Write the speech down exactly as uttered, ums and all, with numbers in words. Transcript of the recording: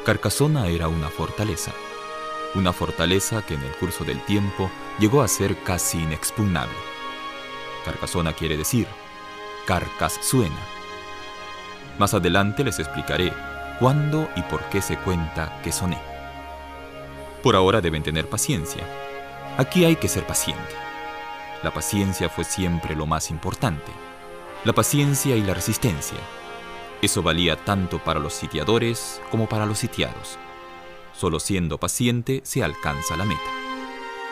Carcasona era una fortaleza. Una fortaleza que en el curso del tiempo llegó a ser casi inexpugnable. Carcasona quiere decir, Carcas suena. Más adelante les explicaré cuándo y por qué se cuenta que soné. Por ahora deben tener paciencia. Aquí hay que ser paciente. La paciencia fue siempre lo más importante. La paciencia y la resistencia. Eso valía tanto para los sitiadores como para los sitiados. Solo siendo paciente se alcanza la meta.